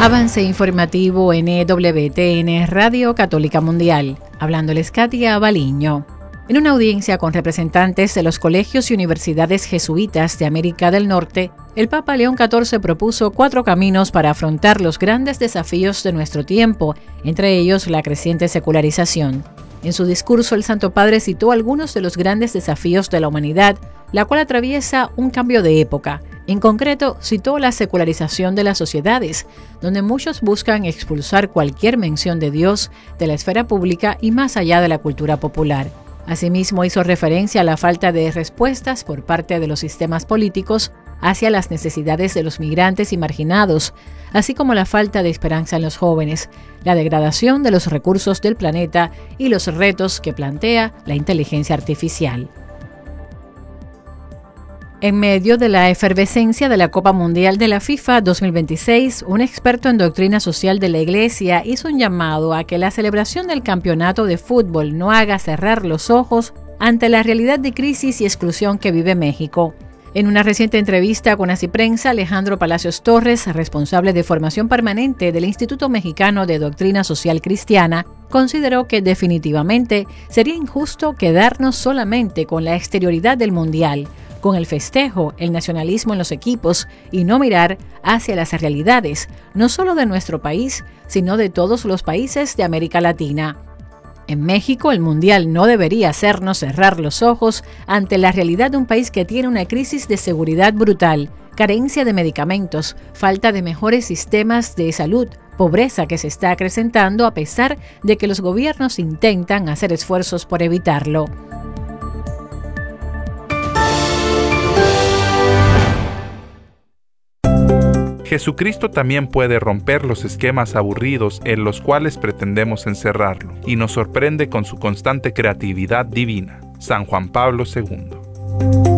Avance informativo en EWTN Radio Católica Mundial. Hablándoles Katia Baliño. En una audiencia con representantes de los colegios y universidades jesuitas de América del Norte, el Papa León XIV propuso 4 caminos para afrontar los grandes desafíos de nuestro tiempo, entre ellos la creciente secularización. En su discurso, el Santo Padre citó algunos de los grandes desafíos de la humanidad, la cual atraviesa un cambio de época. En concreto, citó la secularización de las sociedades, donde muchos buscan expulsar cualquier mención de Dios de la esfera pública y más allá de la cultura popular. Asimismo, hizo referencia a la falta de respuestas por parte de los sistemas políticos hacia las necesidades de los migrantes y marginados, así como la falta de esperanza en los jóvenes, la degradación de los recursos del planeta y los retos que plantea la inteligencia artificial. En medio de la efervescencia de la Copa Mundial de la FIFA 2026, un experto en doctrina social de la Iglesia hizo un llamado a que la celebración del campeonato de fútbol no haga cerrar los ojos ante la realidad de crisis y exclusión que vive México. En una reciente entrevista con Así Prensa, Alejandro Palacios Torres, responsable de formación permanente del Instituto Mexicano de Doctrina Social Cristiana, consideró que definitivamente sería injusto quedarnos solamente con la exterioridad del Mundial, con el festejo, el nacionalismo en los equipos y no mirar hacia las realidades, no solo de nuestro país, sino de todos los países de América Latina. En México, el Mundial no debería hacernos cerrar los ojos ante la realidad de un país que tiene una crisis de seguridad brutal, carencia de medicamentos, falta de mejores sistemas de salud, pobreza que se está acrecentando a pesar de que los gobiernos intentan hacer esfuerzos por evitarlo. Jesucristo también puede romper los esquemas aburridos en los cuales pretendemos encerrarlo, y nos sorprende con su constante creatividad divina. San Juan Pablo II.